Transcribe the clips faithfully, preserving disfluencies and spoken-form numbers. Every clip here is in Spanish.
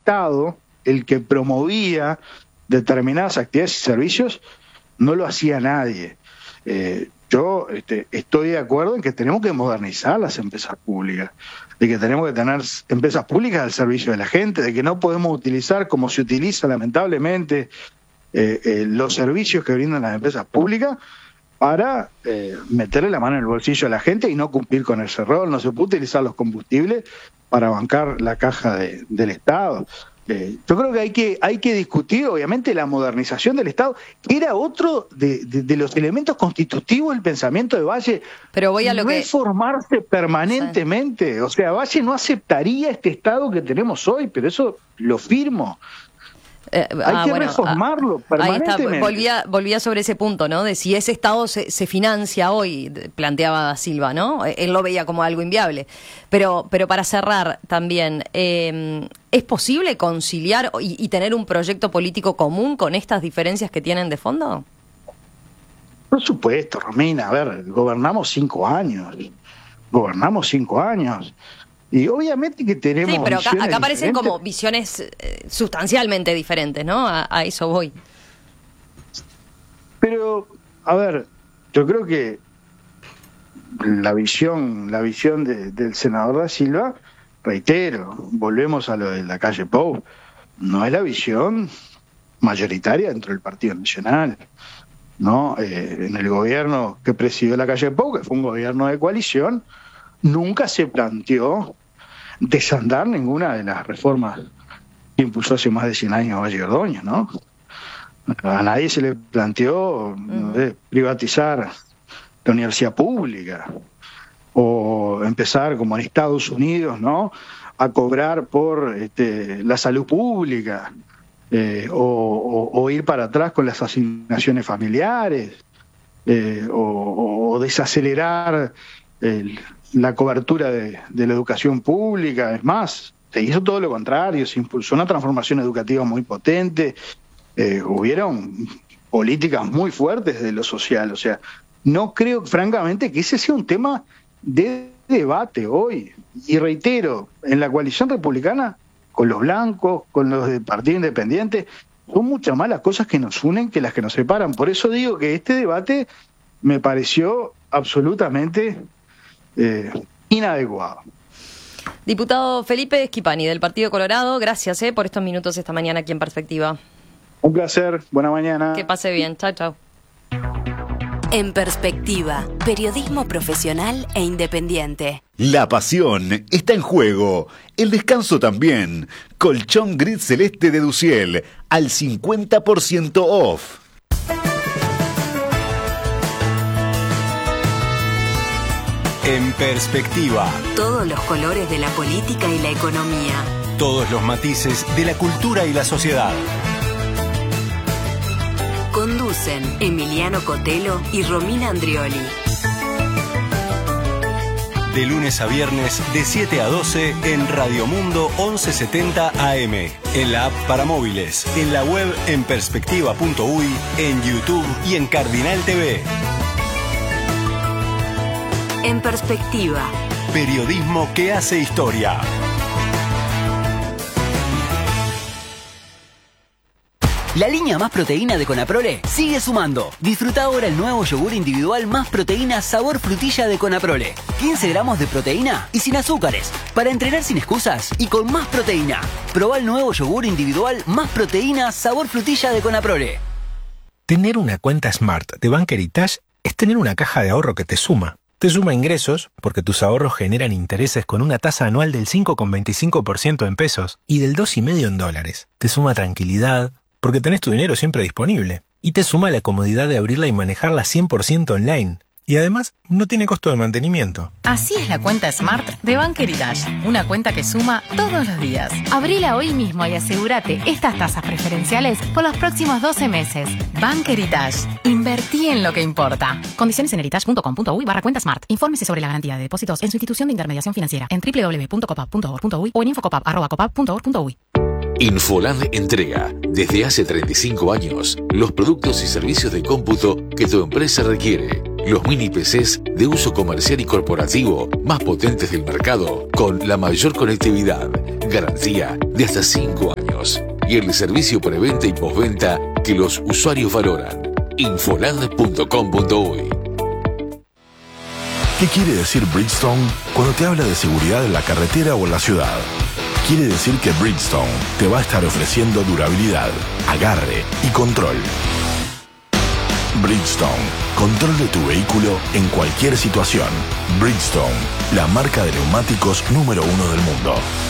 Estado el que promovía determinadas actividades y servicios, no lo hacía nadie. Eh, yo este, estoy de acuerdo en que tenemos que modernizar las empresas públicas, de que tenemos que tener empresas públicas al servicio de la gente, de que no podemos utilizar, como se utiliza lamentablemente, eh, eh, los servicios que brindan las empresas públicas para eh, meterle la mano en el bolsillo a la gente y no cumplir con ese rol. No se puede utilizar los combustibles para bancar la caja de, del Estado. Eh, yo creo que hay que hay que discutir, obviamente, la modernización del Estado, que era otro de, de, de los elementos constitutivos del pensamiento de Valle. Pero voy a lo que reformarse permanentemente. Sí. O sea, Valle no aceptaría este Estado que tenemos hoy, pero eso lo firmo. Eh, Hay ah, que bueno, reformarlo ah, permanentemente. Ahí está. Volvía, volvía sobre ese punto, ¿no? De si ese Estado se, se financia hoy, planteaba Da Silva, ¿no? Él lo veía como algo inviable. Pero, pero para cerrar también, eh, ¿es posible conciliar y, y tener un proyecto político común con estas diferencias que tienen de fondo? Por supuesto, Romina. A ver, gobernamos cinco años. Gobernamos cinco años. Y obviamente que tenemos... Sí, pero acá, acá aparecen diferentes. como visiones eh, sustancialmente diferentes, ¿no? A, a eso voy. Pero, a ver, yo creo que la visión la visión de, del senador Da Silva, reitero, volvemos a lo de la calle Pou, no es la visión mayoritaria dentro del Partido Nacional, ¿no? Eh, en el gobierno que presidió la calle Pou, que fue un gobierno de coalición, nunca se planteó desandar ninguna de las reformas que impulsó hace más de cien años Valle Ordóñez, ¿no? A nadie se le planteó ¿no? eh, privatizar la universidad pública o empezar, como en Estados Unidos, ¿no?, a cobrar por este, la salud pública eh, o, o, o ir para atrás con las asignaciones familiares eh, o, o desacelerar el la cobertura de, de la educación pública. Es más, se hizo todo lo contrario, se impulsó una transformación educativa muy potente, eh, hubieron políticas muy fuertes de lo social. O sea, no creo, francamente, que ese sea un tema de debate hoy. Y reitero, en la coalición republicana, con los blancos, con los del Partido Independiente, son muchas más las cosas que nos unen que las que nos separan. Por eso digo que este debate me pareció absolutamente Eh, inadecuado. Diputado Felipe Schipani, del Partido Colorado, gracias eh, por estos minutos esta mañana aquí en Perspectiva. Un placer, buena mañana. Que pase bien, chao, chao. En Perspectiva, periodismo profesional e independiente. La pasión está en juego, el descanso también. Colchón gris celeste de Duciel, al cincuenta por ciento off. En Perspectiva. Todos los colores de la política y la economía. Todos los matices de la cultura y la sociedad. Conducen Emiliano Cotelo y Romina Andrioli. De lunes a viernes, de siete a doce, en Radio Mundo once setenta A M. En la app para móviles, en la web en perspectiva punto uy, en YouTube y en Cardinal T V. En Perspectiva. Periodismo que hace historia. La línea Más Proteína de Conaprole sigue sumando. Disfruta ahora el nuevo yogur individual Más Proteína sabor frutilla de Conaprole. quince gramos de proteína y sin azúcares. Para entrenar sin excusas y con más proteína. Probá el nuevo yogur individual Más Proteína sabor frutilla de Conaprole. Tener una cuenta Smart de Banca Heritage es tener una caja de ahorro que te suma. Te suma ingresos, porque tus ahorros generan intereses con una tasa anual del cinco coma veinticinco por ciento en pesos y del dos coma cinco por ciento en dólares. Te suma tranquilidad, porque tenés tu dinero siempre disponible. Y te suma la comodidad de abrirla y manejarla cien por ciento online. Y además, no tiene costo de mantenimiento. Así es la cuenta Smart de Banca Heritage. Una cuenta que suma todos los días. Abrila hoy mismo y asegúrate estas tasas preferenciales por los próximos doce meses. Banca Heritage. Invertí en lo que importa. Condiciones en heritage punto com punto uy barra cuenta Smart. Infórmese sobre la garantía de depósitos en su institución de intermediación financiera en doble u doble u doble u punto copap punto org punto uy o en infocopap arroba copap punto org punto uy. Infoland entrega, desde hace treinta y cinco años, los productos y servicios de cómputo que tu empresa requiere. Los mini P Cs de uso comercial y corporativo más potentes del mercado, con la mayor conectividad, garantía de hasta cinco años y el servicio preventa y postventa que los usuarios valoran. Infolad punto com punto uy. ¿Qué quiere decir Bridgestone cuando te habla de seguridad en la carretera o en la ciudad? Quiere decir que Bridgestone te va a estar ofreciendo durabilidad, agarre y control. Bridgestone, control de tu vehículo en cualquier situación. Bridgestone, la marca de neumáticos número uno del mundo.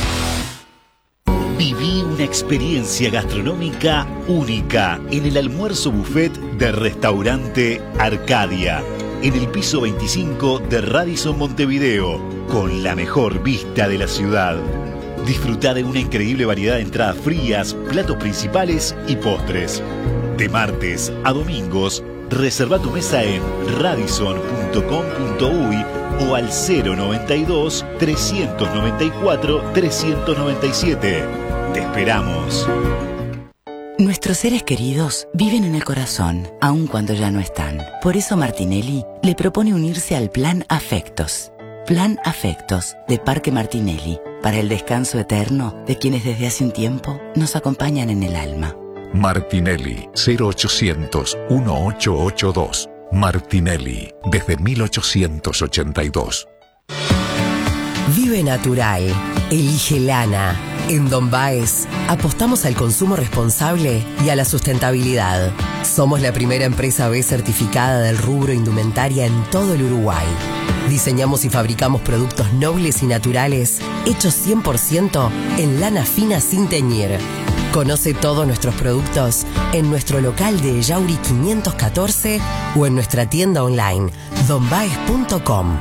Viví una experiencia gastronómica única en el almuerzo buffet de Restaurante Arcadia, en el piso veinticinco de Radisson Montevideo, con la mejor vista de la ciudad. Disfruta de una increíble variedad de entradas frías, platos principales y postres. De martes a domingos, reserva tu mesa en radisson punto com punto uy o al cero noventa y dos, trescientos noventa y cuatro, trescientos noventa y siete. Te esperamos. Nuestros seres queridos viven en el corazón, aun cuando ya no están. Por eso Martinelli le propone unirse al Plan Afectos. Plan Afectos de Parque Martinelli, para el descanso eterno de quienes desde hace un tiempo nos acompañan en el alma. Martinelli, cero ochocientos, dieciocho ochenta y dos. Martinelli, desde mil ochocientos ochenta y dos. Vive natural. Elige lana. En Don Baez apostamos al consumo responsable y a la sustentabilidad. Somos la primera empresa B certificada del rubro indumentaria en todo el Uruguay. Diseñamos y fabricamos productos nobles y naturales hechos cien por ciento en lana fina sin teñir. Conoce todos nuestros productos en nuestro local de Yauri quinientos catorce o en nuestra tienda online don baez punto com.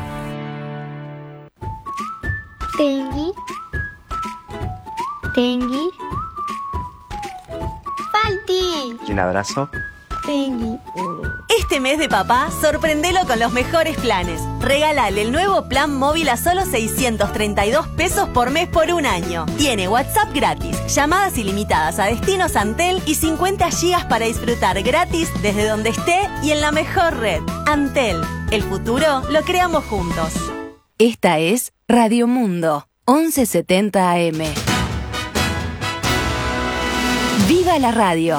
Tengui. Tengui. Falti. Un abrazo. Tengui. Este mes de papá, sorprendelo con los mejores planes. Regálale el nuevo plan móvil a solo seiscientos treinta y dos pesos por mes por un año. Tiene WhatsApp gratis, llamadas ilimitadas a destinos Antel y cincuenta gigas para disfrutar gratis desde donde esté y en la mejor red. Antel, el futuro lo creamos juntos. Esta es Radio Mundo, once setenta A M. ¡Viva la radio!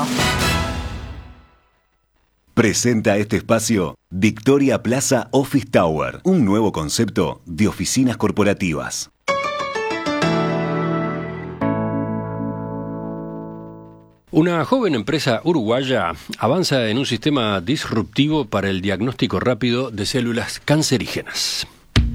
Presenta este espacio Victoria Plaza Office Tower, un nuevo concepto de oficinas corporativas. Una joven empresa uruguaya avanza en un sistema disruptivo para el diagnóstico rápido de células cancerígenas.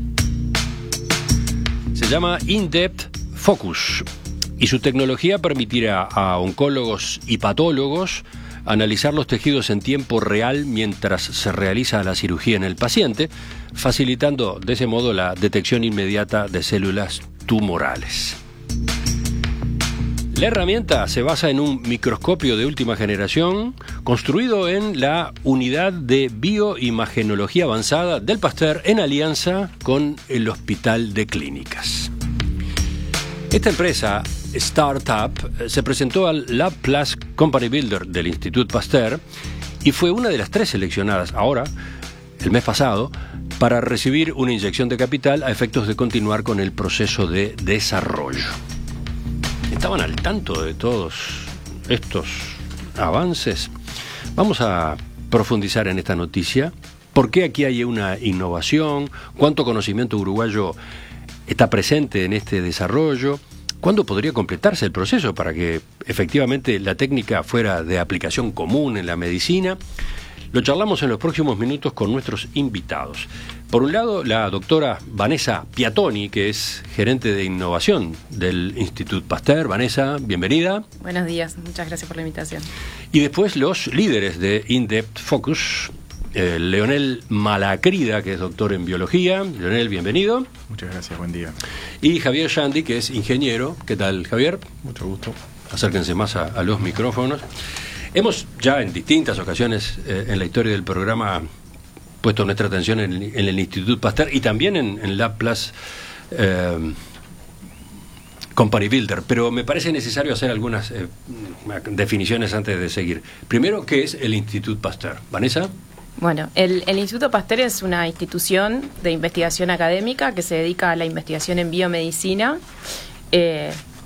Se llama In-Depth Focus y su tecnología permitirá a oncólogos y patólogos analizar los tejidos en tiempo real mientras se realiza la cirugía en el paciente, facilitando de ese modo la detección inmediata de células tumorales. La herramienta se basa en un microscopio de última generación construido en la Unidad de Bioimagenología Avanzada del Pasteur en alianza con el Hospital de Clínicas. Esta empresa startup se presentó al Lab Plus Company Builder del Institut Pasteur y fue una de las tres seleccionadas ahora, el mes pasado, para recibir una inyección de capital a efectos de continuar con el proceso de desarrollo. ¿Estaban al tanto de todos estos avances? Vamos a profundizar en esta noticia. ¿Por qué aquí hay una innovación? ¿Cuánto conocimiento uruguayo está presente en este desarrollo? ¿Cuándo podría completarse el proceso para que efectivamente la técnica fuera de aplicación común en la medicina? Lo charlamos en los próximos minutos con nuestros invitados. Por un lado, la doctora Vanessa Piatoni, que es gerente de innovación del Institut Pasteur. Vanessa, bienvenida. Buenos días, muchas gracias por la invitación. Y después los líderes de In-Depth Focus, eh, Leonel Malacrida, que es doctor en biología. Leonel, bienvenido. Muchas gracias, buen día. Y Javier Yandi, que es ingeniero. ¿Qué tal, Javier? Mucho gusto. Acérquense más a, a los micrófonos. Hemos ya en distintas ocasiones eh, en la historia del programa puesto nuestra atención en el, en el Institut Pasteur y también en, en Lab Plus eh, Company Builder, pero me parece necesario hacer algunas eh, definiciones antes de seguir. Primero, ¿qué es el Institut Pasteur? Vanessa. Bueno, el, el Instituto Pasteur es una institución de investigación académica que se dedica a la investigación en biomedicina. Eh,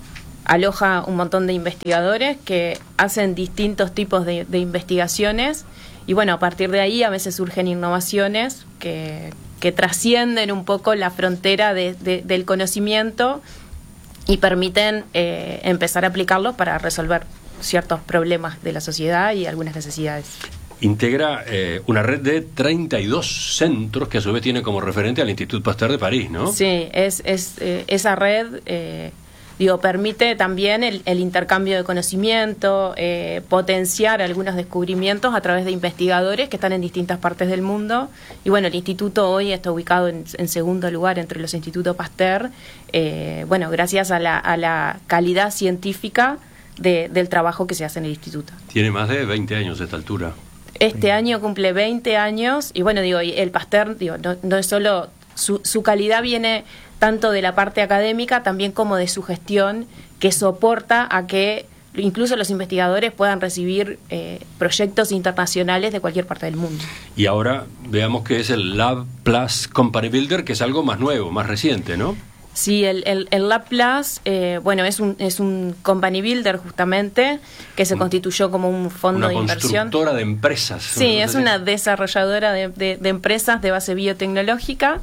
aloja un montón de investigadores que hacen distintos tipos de, de investigaciones y bueno, a partir de ahí a veces surgen innovaciones que, que trascienden un poco la frontera de, de, del conocimiento y permiten eh, empezar a aplicarlos para resolver ciertos problemas de la sociedad y algunas necesidades. Integra eh, una red de treinta y dos centros que a su vez tiene como referente al Institut Pasteur de París, ¿no? Sí, es, es eh, esa red eh, digo, permite también el, el intercambio de conocimiento, eh, potenciar algunos descubrimientos a través de investigadores que están en distintas partes del mundo. Y bueno, el instituto hoy está ubicado en, en segundo lugar entre los institutos Pasteur, eh, bueno, gracias a la, a la calidad científica de, del trabajo que se hace en el instituto. Tiene más de veinte años a esta altura. Este año cumple veinte años y bueno, digo, el Pasteur, digo, no, no es solo, su, su calidad viene tanto de la parte académica también como de su gestión, que soporta a que incluso los investigadores puedan recibir eh, proyectos internacionales de cualquier parte del mundo. Y ahora veamos qué es el Lab Plus Company Builder, que es algo más nuevo, más reciente, ¿no? Sí, el, el, el Lab Plus, eh, bueno, es un, es un company builder justamente, que se constituyó como un fondo una de inversión. Una constructora de empresas. Sí, es una desarrolladora de, de, de empresas de base biotecnológica.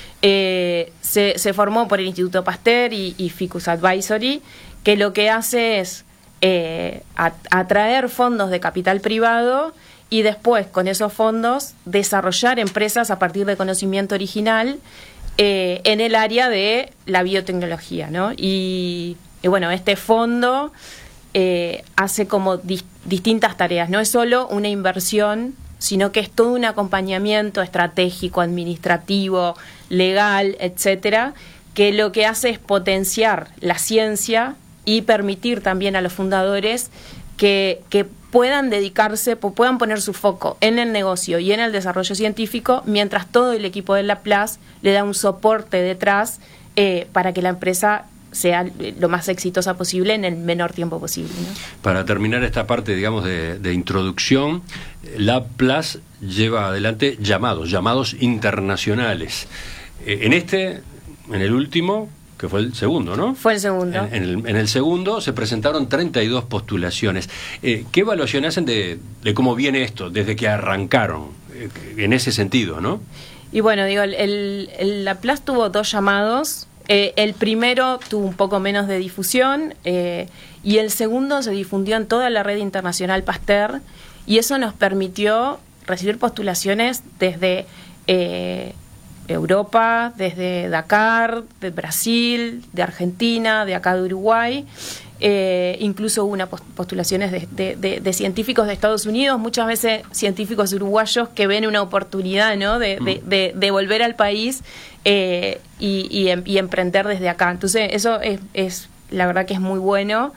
Eh, se, se formó por el Instituto Pasteur y, y Ficus Advisory, que lo que hace es eh, a, atraer fondos de capital privado y después con esos fondos desarrollar empresas a partir de conocimiento original Eh, en el área de la biotecnología, ¿no? Y, y bueno, este fondo eh, hace como dis- distintas tareas. No es solo una inversión, sino que es todo un acompañamiento estratégico, administrativo, legal, etcétera, que lo que hace es potenciar la ciencia y permitir también a los fundadores que, que puedan dedicarse, puedan poner su foco en el negocio y en el desarrollo científico, mientras todo el equipo de Laplace le da un soporte detrás eh, para que la empresa sea lo más exitosa posible en el menor tiempo posible, ¿no? Para terminar esta parte, digamos, de, de introducción, Laplace lleva adelante llamados, llamados internacionales. Eh, en este, en el último, que fue el segundo, ¿no? Fue el segundo. En, en, el, en el segundo se presentaron treinta y dos postulaciones. Eh, ¿Qué evaluación hacen de, de cómo viene esto, desde que arrancaron, eh, en ese sentido, no? Y bueno, digo, el, el, el Laplace tuvo dos llamados. Eh, el primero tuvo un poco menos de difusión eh, y el segundo se difundió en toda la red internacional Pasteur y eso nos permitió recibir postulaciones desde eh, Europa, desde Dakar, de Brasil, de Argentina, de acá de Uruguay. Eh, incluso hubo una postulaciones de, de, de, de científicos de Estados Unidos, muchas veces científicos uruguayos que ven una oportunidad, ¿no? de, de, de, de volver al país eh, y, y, y emprender desde acá. Entonces eso es, es la verdad que es muy bueno.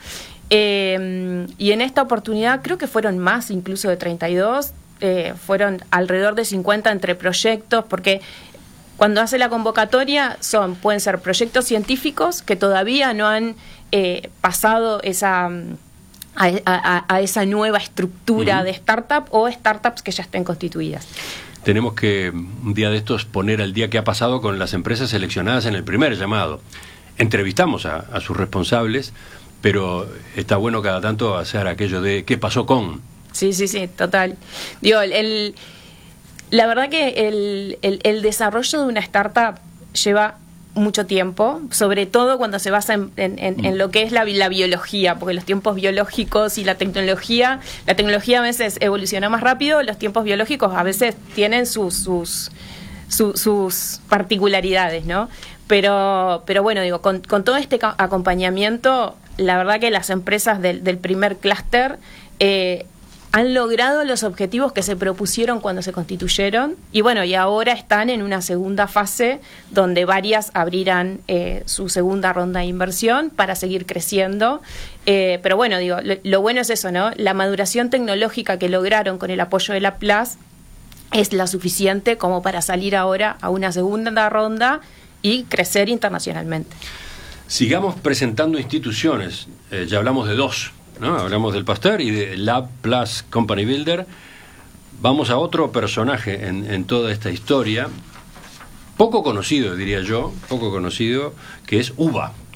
Eh, y en esta oportunidad creo que fueron más incluso de treinta y dos, eh, fueron alrededor de cincuenta entre proyectos, porque cuando hace la convocatoria son pueden ser proyectos científicos que todavía no han eh, pasado esa a, a, a esa nueva estructura uh-huh. de startup o startups que ya estén constituidas. Tenemos que un día de estos poner al día qué ha pasado con las empresas seleccionadas en el primer llamado. Entrevistamos a, a sus responsables, pero está bueno cada tanto hacer aquello de qué pasó con. Sí, sí, sí, total. Digo, el, el la verdad que el, el, el desarrollo de una startup lleva mucho tiempo, sobre todo cuando se basa en, en, en, en lo que es la, la biología, porque los tiempos biológicos y la tecnología, la tecnología a veces evoluciona más rápido, los tiempos biológicos a veces tienen sus sus, su, sus particularidades, ¿no? Pero, pero bueno, digo, con, con todo este acompañamiento, la verdad que las empresas del, del primer clúster eh, han logrado los objetivos que se propusieron cuando se constituyeron y bueno, y ahora están en una segunda fase donde varias abrirán eh, su segunda ronda de inversión para seguir creciendo. Eh, pero bueno, digo, lo, lo bueno es eso, ¿no? La maduración tecnológica que lograron con el apoyo de Laplace es la suficiente como para salir ahora a una segunda ronda y crecer internacionalmente. Sigamos presentando instituciones, eh, ya hablamos de dos, ¿no? Hablamos del Pasteur y de Lab Plus Company Builder. Vamos a otro personaje en, en toda esta historia, poco conocido, diría yo, poco conocido, que es U B A,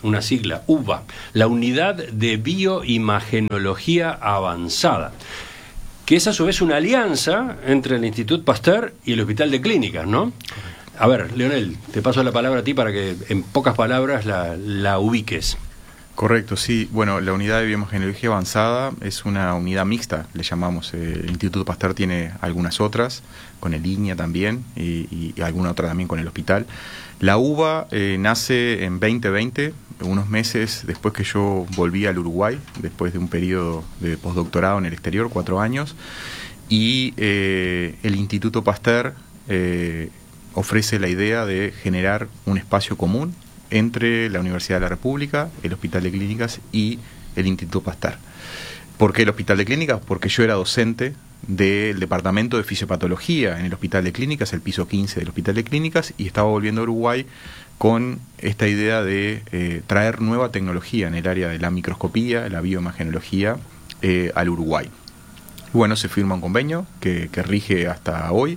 una sigla, U B A, la Unidad de Bioimagenología Avanzada, que es a su vez una alianza entre el Instituto Pasteur y el Hospital de Clínicas, ¿no? A ver, Leonel, te paso la palabra a ti para que en pocas palabras la, la ubiques. Correcto, sí. Bueno, la unidad de bioimagenología avanzada es una unidad mixta, le llamamos. El Instituto Pasteur tiene algunas otras, con el I N I A también, y, y alguna otra también con el hospital. La U B A eh, nace en veinte veinte, unos meses después que yo volví al Uruguay, después de un periodo de postdoctorado en el exterior, cuatro años, y eh, el Instituto Pasteur eh, ofrece la idea de generar un espacio común entre la Universidad de la República, el Hospital de Clínicas y el Instituto Pasteur. ¿Por qué el Hospital de Clínicas? Porque yo era docente del Departamento de Fisiopatología en el Hospital de Clínicas, el piso quince del Hospital de Clínicas, y estaba volviendo a Uruguay con esta idea de eh, traer nueva tecnología en el área de la microscopía, la bioimagenología, eh, al Uruguay. Bueno, se firma un convenio que, que rige hasta hoy,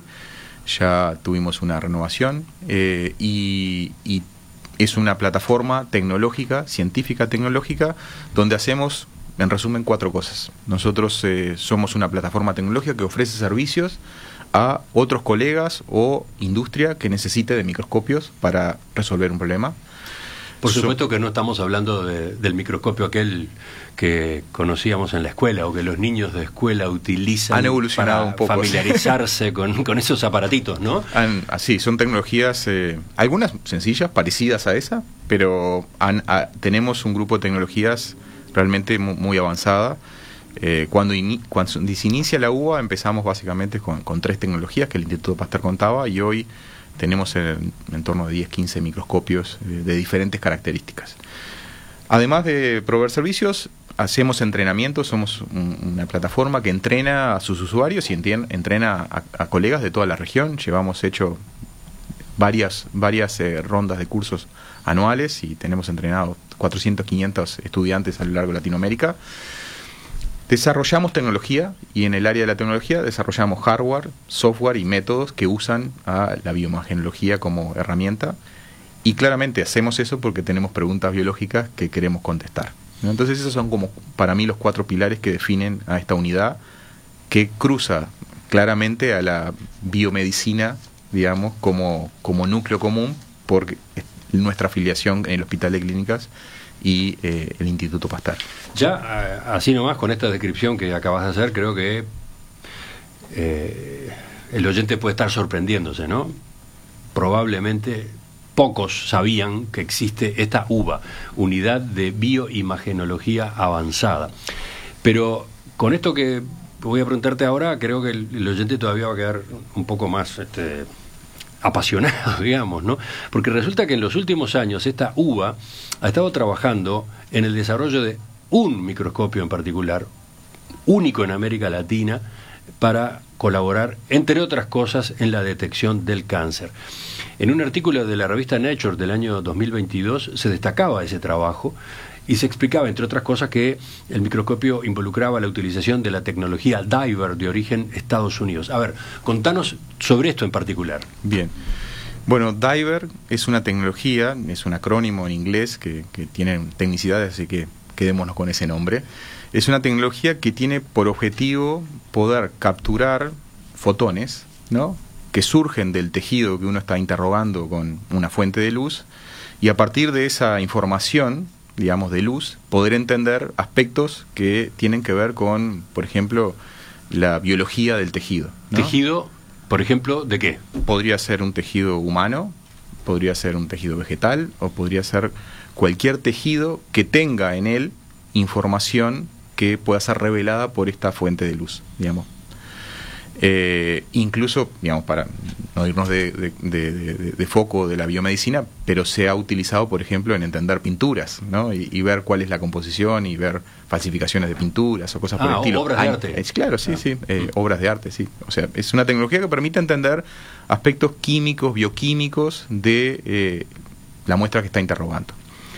ya tuvimos una renovación, eh, y, y es una plataforma tecnológica, científica tecnológica, donde hacemos, en resumen, cuatro cosas. Nosotros eh, somos una plataforma tecnológica que ofrece servicios a otros colegas o industria que necesite de microscopios para resolver un problema. Por supuesto que no estamos hablando de, del microscopio aquel que conocíamos en la escuela o que los niños de escuela utilizan. Han evolucionado para un poco, familiarizarse sí. con, con esos aparatitos, ¿no? Han, así, son tecnologías, eh, algunas sencillas, parecidas a esa, pero han, a, tenemos un grupo de tecnologías realmente muy, muy avanzada. Eh, cuando, in, cuando se inicia la U B A empezamos básicamente con, con tres tecnologías que el Instituto Pasteur contaba, y hoy tenemos en, en torno de diez, quince microscopios de, de diferentes características. Además de proveer servicios, hacemos entrenamiento, somos un, una plataforma que entrena a sus usuarios y entien, entrena a, a colegas de toda la región. Llevamos hecho varias, varias eh, rondas de cursos anuales y tenemos entrenado cuatrocientos, quinientos estudiantes a lo largo de Latinoamérica. Desarrollamos tecnología, y en el área de la tecnología desarrollamos hardware, software y métodos que usan a la bioimagenología como herramienta, y claramente hacemos eso porque tenemos preguntas biológicas que queremos contestar, ¿no? Entonces esos son como para mí los cuatro pilares que definen a esta unidad, que cruza claramente a la biomedicina, digamos, como, como núcleo común, porque nuestra afiliación en el Hospital de Clínicas y eh, el Instituto Pasteur. Ya, así nomás, con esta descripción que acabas de hacer, creo que eh, el oyente puede estar sorprendiéndose, ¿no? Probablemente pocos sabían que existe esta U B A, Unidad de Bioimagenología Avanzada. Pero con esto que voy a preguntarte ahora, creo que el, el oyente todavía va a quedar un poco más este, apasionado, digamos, ¿no? Porque resulta que en los últimos años esta U B A ha estado trabajando en el desarrollo de un microscopio en particular, único en América Latina, para colaborar, entre otras cosas, en la detección del cáncer. En un artículo de la revista Nature del año dos mil veintidós se destacaba ese trabajo y se explicaba, entre otras cosas, que el microscopio involucraba la utilización de la tecnología Diver de origen Estados Unidos. A ver, contanos sobre esto en particular. Bien. Bueno, Diver es una tecnología, es un acrónimo en inglés que, que tiene tecnicidades, así que quedémonos con ese nombre. Es una tecnología que tiene por objetivo poder capturar fotones, ¿no?, que surgen del tejido que uno está interrogando con una fuente de luz, y a partir de esa información, digamos, de luz, poder entender aspectos que tienen que ver con, por ejemplo, la biología del tejido, ¿no? ¿Tejido, por ejemplo, de qué? Podría ser un tejido humano, podría ser un tejido vegetal, o podría ser cualquier tejido que tenga en él información que pueda ser revelada por esta fuente de luz, digamos. Eh, incluso, digamos, para no irnos de, de, de, de, de foco de la biomedicina, pero se ha utilizado, por ejemplo, en entender pinturas, ¿no? Y, y ver cuál es la composición y ver falsificaciones de pinturas o cosas ah, por el estilo. Obras de arte. Es, claro, sí, ah. sí, eh, mm. obras de arte, sí. O sea, es una tecnología que permite entender aspectos químicos, bioquímicos de eh, la muestra que está interrogando.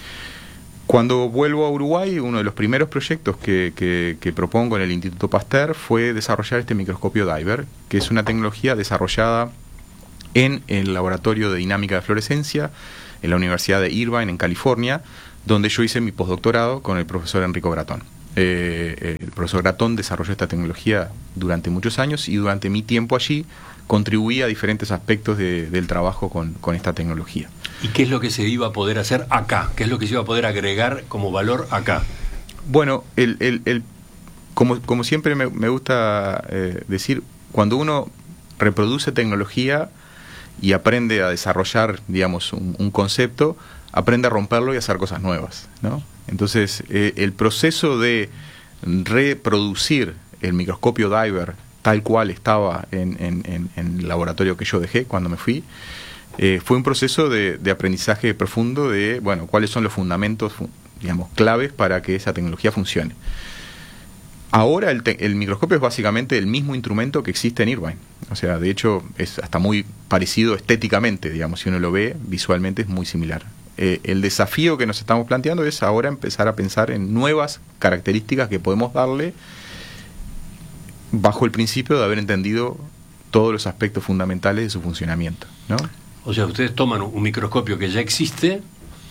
Cuando vuelvo a Uruguay, uno de los primeros proyectos que, que, que propongo en el Instituto Pasteur fue desarrollar este microscopio Diver, que es una tecnología desarrollada en el Laboratorio de Dinámica de Fluorescencia, en la Universidad de Irvine, en California, donde yo hice mi postdoctorado con el profesor Enrico Gratón. Eh, el profesor Gratón desarrolló esta tecnología durante muchos años y durante mi tiempo allí contribuí a diferentes aspectos de, del trabajo con, con esta tecnología. ¿Y qué es lo que se iba a poder hacer acá? ¿Qué es lo que se iba a poder agregar como valor acá? Bueno, el, el, el, como, como siempre me, me gusta eh, decir, cuando uno reproduce tecnología y aprende a desarrollar, digamos, un, un concepto, aprende a romperlo y a hacer cosas nuevas, ¿no? Entonces, eh, el proceso de reproducir el microscopio Diver tal cual estaba en, en, en, en el laboratorio que yo dejé cuando me fui, eh, fue un proceso de, de aprendizaje profundo de, bueno, cuáles son los fundamentos, digamos, claves para que esa tecnología funcione. Ahora el, te el microscopio es básicamente el mismo instrumento que existe en Irvine. O sea, de hecho, es hasta muy parecido estéticamente, digamos, si uno lo ve, visualmente es muy similar. Eh, el desafío que nos estamos planteando es ahora empezar a pensar en nuevas características que podemos darle bajo el principio de haber entendido todos los aspectos fundamentales de su funcionamiento, ¿no? O sea, ustedes toman un microscopio que ya existe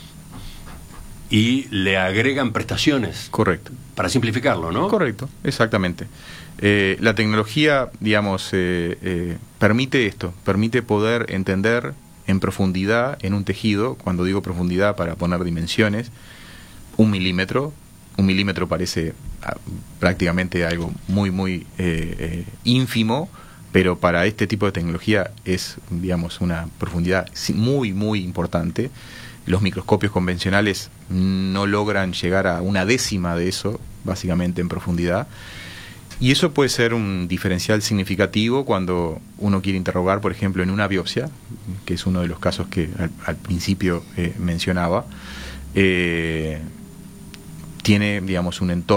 y le agregan prestaciones. Correcto. Para simplificarlo, ¿no? Correcto, exactamente. Eh, la tecnología, digamos, eh, eh, permite esto, permite poder entender en profundidad en un tejido, cuando digo profundidad para poner dimensiones, un milímetro. Un milímetro parece ah, prácticamente algo muy, muy eh, eh, ínfimo, pero para este tipo de tecnología es, digamos, una profundidad muy, muy importante. Los microscopios convencionales no logran llegar a una décima de eso, básicamente, en profundidad. Y eso puede ser un diferencial significativo cuando uno quiere interrogar, por ejemplo, en una biopsia, que es uno de los casos que al, al principio eh, mencionaba. Eh, tiene, digamos, un entorno